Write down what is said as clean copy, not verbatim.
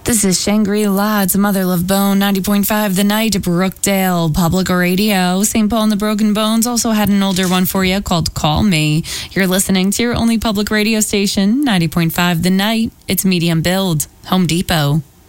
This is Shangri-La. It's Mother Love Bone, 90.5 The Night, Brookdale Public Radio. St. Paul and the Broken Bones also had an older one for you called Call Me. You're listening to your only public radio station, 90.5 The Night. It's medium build, Home Depot.